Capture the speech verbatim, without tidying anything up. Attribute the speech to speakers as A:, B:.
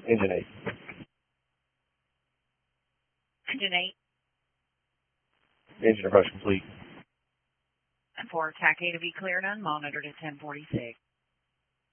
A: Engine eight.
B: Engine eight.
A: Engine approach complete.
B: And for attack A to be cleared unmonitored at ten forty-six.